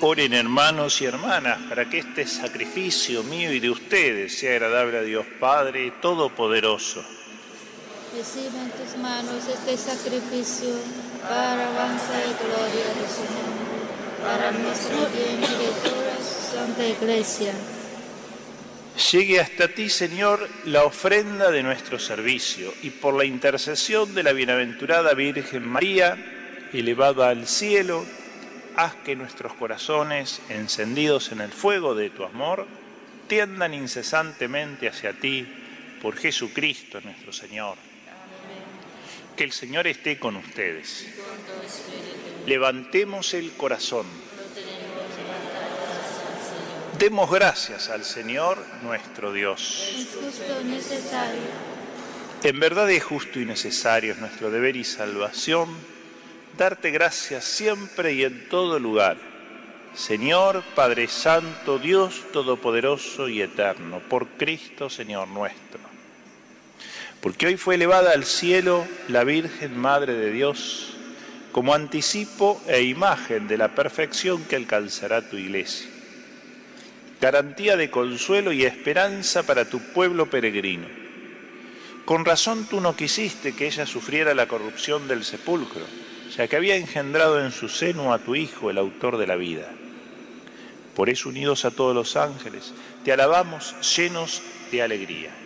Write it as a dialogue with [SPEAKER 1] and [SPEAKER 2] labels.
[SPEAKER 1] Oren, hermanos y hermanas, para que este sacrificio mío y de ustedes sea agradable a Dios Padre Todopoderoso.
[SPEAKER 2] Recibe en tus manos este sacrificio para alabanza y gloria de su nombre, para nuestro bien y de toda su santa Iglesia.
[SPEAKER 1] Llegue hasta ti, Señor, la ofrenda de nuestro servicio, y por la intercesión de la bienaventurada Virgen María, elevada al cielo, haz que nuestros corazones, encendidos en el fuego de tu amor, tiendan incesantemente hacia ti, por Jesucristo nuestro Señor. Amén. Que el Señor esté con ustedes. Levantemos el corazón. Demos gracias al Señor nuestro Dios.
[SPEAKER 2] Es justo y necesario.
[SPEAKER 1] En verdad es justo y necesario, es nuestro deber y salvación, darte gracias siempre y en todo lugar, Señor, Padre Santo, Dios Todopoderoso y Eterno, por Cristo, Señor nuestro. Porque hoy fue elevada al cielo la Virgen Madre de Dios, como anticipo e imagen de la perfección que alcanzará tu Iglesia. Garantía de consuelo y esperanza para tu pueblo peregrino. Con razón tú no quisiste que ella sufriera la corrupción del sepulcro, ya que había engendrado en su seno a tu Hijo, el autor de la vida. Por eso, unidos a todos los ángeles, te alabamos llenos de alegría.